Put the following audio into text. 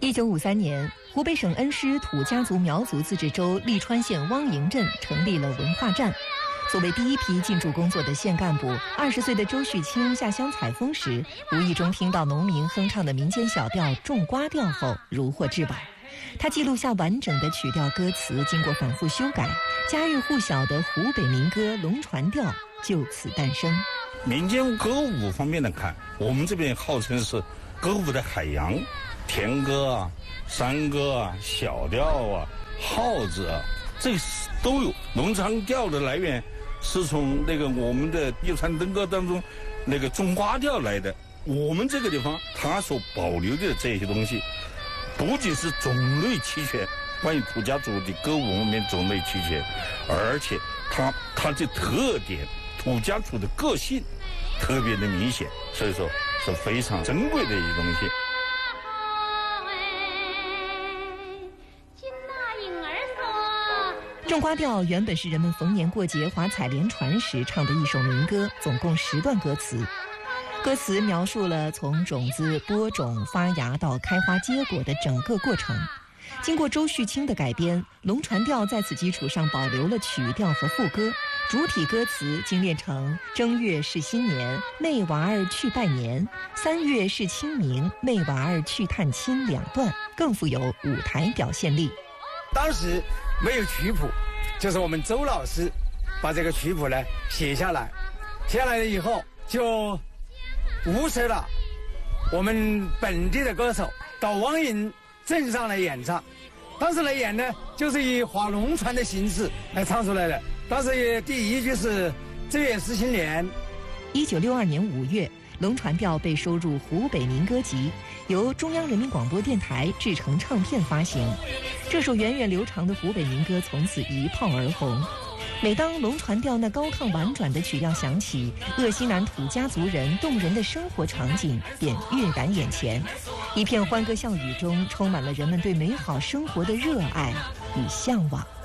1953年，湖北省恩施土家族苗族自治州利川县汪营镇成立了文化站。作为第一批进驻工作的县干部，20岁的周旭清下乡采风时，无意中听到农民哼唱的民间小调《种瓜调》后，如获至宝。他记录下完整的曲调歌词，经过反复修改，家喻户晓的湖北民歌《龙船调》就此诞生。 民间歌舞方面来看，我们这边号称是歌舞的海洋，田歌啊、山歌啊、小调啊、号子啊，这都有。龙船调的来源是从那个我们的叶传灯歌当中那个种瓜调来的。我们这个地方它所保留的这些东西，不仅是种类齐全，关于土家族的歌舞方面种类齐全，而且它的特点，土家族的个性特别的明显，所以说是非常珍贵的一东西。 种瓜调原本是人们逢年过节划采莲船时唱的一首民歌，总共10段歌词。歌词描述了从种子播种发芽到开花结果的整个过程。经过周旭清的改编，龙船调在此基础上保留了曲调和副歌，主体歌词精炼成正月是新年，妹娃儿去拜年；3月是清明，妹娃儿去探亲2段，更富有舞台表现力。 当时没有曲谱，就是我们周老师把这个曲谱呢写下来了以后，就物色了我们本地的歌手到汪营镇上来演唱。当时来演呢，就是以划龙船的形式来唱出来的。当时第一句是正月是新年。 1962年5月，龙船调被收入湖北民歌集，由中央人民广播电台制成唱片发行。这首源远流长的湖北民歌从此一炮而红。每当龙船调那高亢婉转的曲调响起，鄂西南土家族人动人的生活场景便跃然眼前。一片欢歌笑语中，充满了人们对美好生活的热爱与向往。